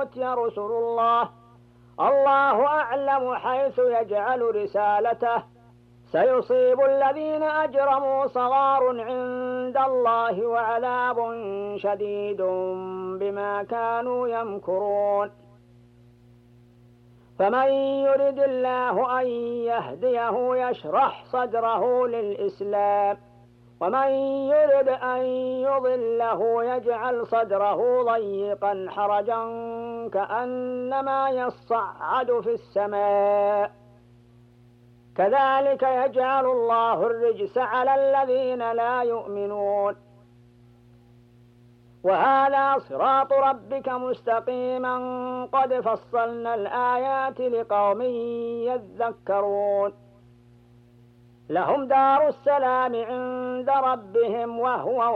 أوتي رسل الله، الله أعلم حيث يجعل رسالته، سيصيب الذين أجرموا صغار عند الله وعذاب شديد بما كانوا يمكرون. فمن يرد الله أن يهديه يشرح صدره للإسلام، ومن يرد أن يضله يجعل صدره ضيقا حرجا كأنما يصعد في السماء، كذلك يجعل الله الرجس على الذين لا يؤمنون. وهذا صراط ربك مستقيما قد فصلنا الآيات لقوم يذكرون. لهم دار السلام عند ربهم وهو